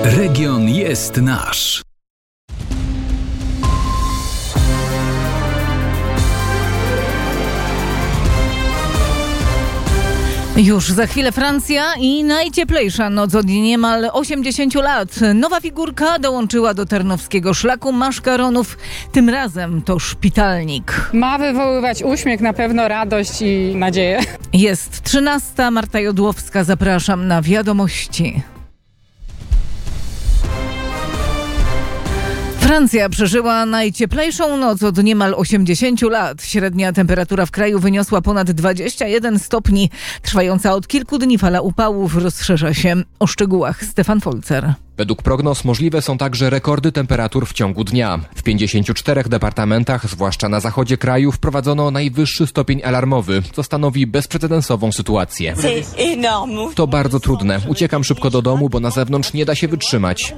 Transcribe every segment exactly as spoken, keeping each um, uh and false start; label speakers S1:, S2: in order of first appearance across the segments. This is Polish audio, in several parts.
S1: Region jest nasz.
S2: Już za chwilę Francja i najcieplejsza noc od niemal osiemdziesięciu lat. Nowa figurka dołączyła do tarnowskiego szlaku maszkaronów. Tym razem to szpitalnik.
S3: Ma wywoływać uśmiech, na pewno radość i nadzieję.
S2: Jest trzynasta. Marta Jodłowska, zapraszam na wiadomości. Francja przeżyła najcieplejszą noc od niemal osiemdziesięciu lat. Średnia temperatura w kraju wyniosła ponad dwadzieścia jeden stopni. Trwająca od kilku dni fala upałów rozszerza się. O szczegółach Stefan Folzer.
S4: Według prognoz możliwe są także rekordy temperatur w ciągu dnia. W pięćdziesięciu czterech departamentach, zwłaszcza na zachodzie kraju, wprowadzono najwyższy stopień alarmowy, co stanowi bezprecedensową sytuację. To bardzo trudne. Uciekam szybko do domu, bo na zewnątrz nie da się wytrzymać.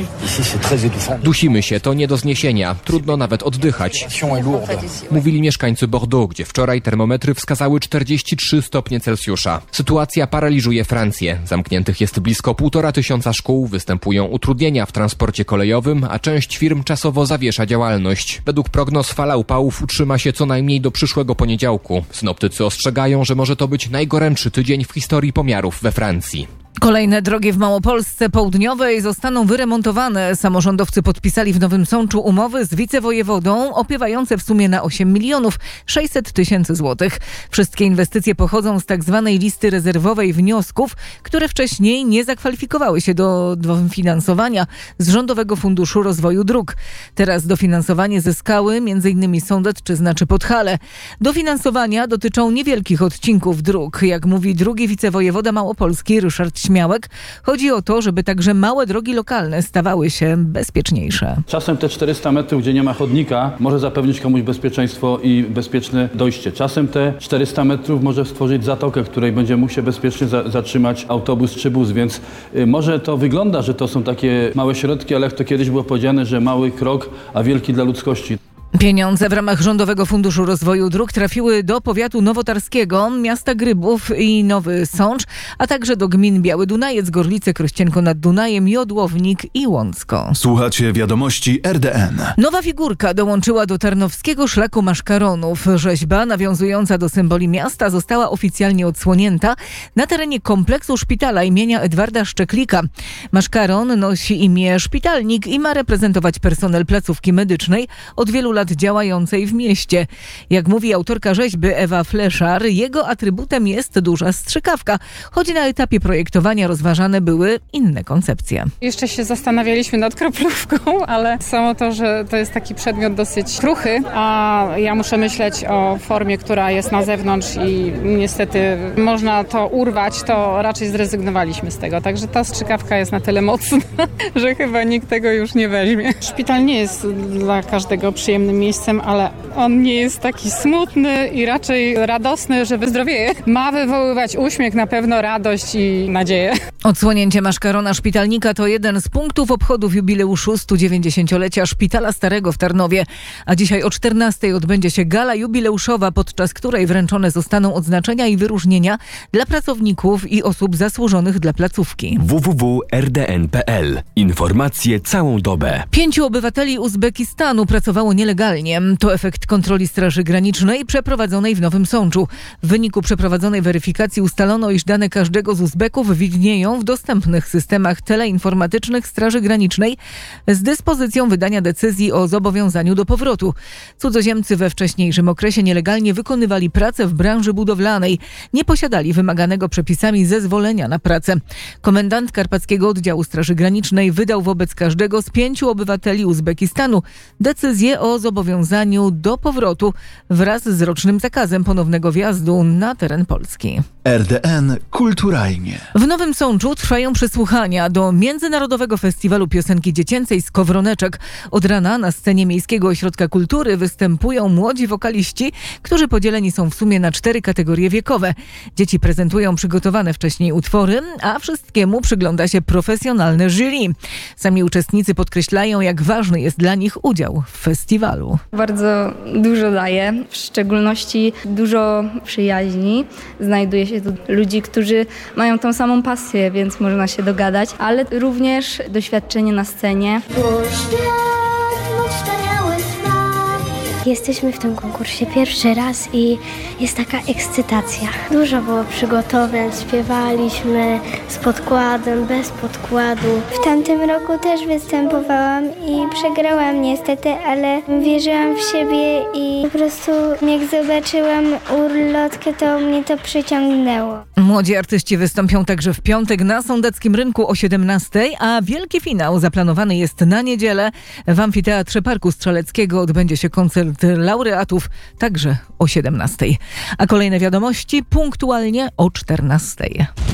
S4: Dusimy się, to nie do zniesienia. Trudno nawet oddychać. Mówili mieszkańcy Bordeaux, gdzie wczoraj termometry wskazały czterdzieści trzy stopnie Celsjusza. Sytuacja paraliżuje Francję. Zamkniętych jest blisko półtora tysiąca szkół, występują utrudnienia w transporcie kolejowym, a część firm czasowo zawiesza działalność. Według prognoz fala upałów utrzyma się co najmniej do przyszłego poniedziałku. Synoptycy ostrzegają, że może to być najgorętszy tydzień w historii pomiarów we Francji.
S2: Kolejne drogi w Małopolsce Południowej zostaną wyremontowane. Samorządowcy podpisali w Nowym Sączu umowy z wicewojewodą opiewające w sumie na osiem milionów sześćset tysięcy złotych. Wszystkie inwestycje pochodzą z tak zwanej listy rezerwowej wniosków, które wcześniej nie zakwalifikowały się do dofinansowania z Rządowego Funduszu Rozwoju Dróg. Teraz dofinansowanie zyskały m.in. Sądecczyzna czy Podhale. Dofinansowania dotyczą niewielkich odcinków dróg. Jak mówi drugi wicewojewoda Małopolski Ryszard Śmiałek, chodzi o to, żeby także małe drogi lokalne stawały się bezpieczniejsze.
S5: Czasem te czterysta metrów, gdzie nie ma chodnika, może zapewnić komuś bezpieczeństwo i bezpieczne dojście. Czasem te czterysta metrów może stworzyć zatokę, w której będzie mógł się bezpiecznie za- zatrzymać autobus czy bus, więc y, może to wygląda, że to są takie małe środki, ale jak to kiedyś było powiedziane, że mały krok, a wielki dla ludzkości.
S2: Pieniądze w ramach Rządowego Funduszu Rozwoju Dróg trafiły do powiatu nowotarskiego, miasta Grybów i Nowy Sącz, a także do gmin Biały Dunajec, Gorlice, Krościenko nad Dunajem, Jodłownik i Łącko.
S1: Słuchacie wiadomości R D N.
S2: Nowa figurka dołączyła do tarnowskiego szlaku maszkaronów. Rzeźba nawiązująca do symboli miasta została oficjalnie odsłonięta na terenie kompleksu szpitala imienia Edwarda Szczeklika. Maszkaron nosi imię Szpitalnik i ma reprezentować personel placówki medycznej od wielu lat działającej w mieście. Jak mówi autorka rzeźby Ewa Fleszar, jego atrybutem jest duża strzykawka, choć na etapie projektowania rozważane były inne koncepcje.
S3: Jeszcze się zastanawialiśmy nad kroplówką, ale samo to, że to jest taki przedmiot dosyć kruchy, a ja muszę myśleć o formie, która jest na zewnątrz i niestety można to urwać, to raczej zrezygnowaliśmy z tego. Także ta strzykawka jest na tyle mocna, że chyba nikt tego już nie weźmie. Szpital nie jest dla każdego przyjemnym miejscem, ale on nie jest taki smutny i raczej radosny, że wyzdrowieje. Ma wywoływać uśmiech, na pewno radość i nadzieję.
S2: Odsłonięcie maszkarona Szpitalnika to jeden z punktów obchodów jubileuszu stu dziewięćdziesięciolecia Szpitala Starego w Tarnowie. A dzisiaj o czternastej odbędzie się gala jubileuszowa, podczas której wręczone zostaną odznaczenia i wyróżnienia dla pracowników i osób zasłużonych dla placówki.
S6: w w w kropka r d n kropka p l. Informacje całą dobę.
S2: Pięciu obywateli Uzbekistanu pracowało nielegalnie. To efekt kontroli Straży Granicznej przeprowadzonej w Nowym Sączu. W wyniku przeprowadzonej weryfikacji ustalono, iż dane każdego z Uzbeków widnieją w dostępnych systemach teleinformatycznych Straży Granicznej z dyspozycją wydania decyzji o zobowiązaniu do powrotu. Cudzoziemcy we wcześniejszym okresie nielegalnie wykonywali pracę w branży budowlanej. Nie posiadali wymaganego przepisami zezwolenia na pracę. Komendant Karpackiego Oddziału Straży Granicznej wydał wobec każdego z pięciu obywateli Uzbekistanu decyzję o zobowiązaniu do powrotu wraz z rocznym zakazem ponownego wjazdu na teren Polski.
S1: R D N kulturalnie.
S2: W Nowym Sączu trwają przesłuchania do Międzynarodowego Festiwalu Piosenki Dziecięcej Skowroneczek. Od rana na scenie Miejskiego Ośrodka Kultury występują młodzi wokaliści, którzy podzieleni są w sumie na cztery kategorie wiekowe. Dzieci prezentują przygotowane wcześniej utwory, a wszystkiemu przygląda się profesjonalne jury. Sami uczestnicy podkreślają, jak ważny jest dla nich udział w festiwalu. festiwalu.
S7: Bardzo dużo daje, w szczególności dużo przyjaźni. Znajduje się tu ludzi, którzy mają tą samą pasję, więc można się dogadać, ale również doświadczenie na scenie.
S8: Jesteśmy w tym konkursie pierwszy raz i jest taka ekscytacja. Dużo było przygotowań, śpiewaliśmy z podkładem, bez podkładu.
S9: W tamtym roku też występowałam i przegrałam niestety, ale wierzyłam w siebie i po prostu jak zobaczyłam urlotkę, to mnie to przyciągnęło.
S2: Młodzi artyści wystąpią także w piątek na Sądeckim Rynku o siedemnastej, a wielki finał zaplanowany jest na niedzielę. W Amfiteatrze Parku Strzeleckiego odbędzie się koncert laureatów także o siedemnastej. A kolejne wiadomości punktualnie o czternastej.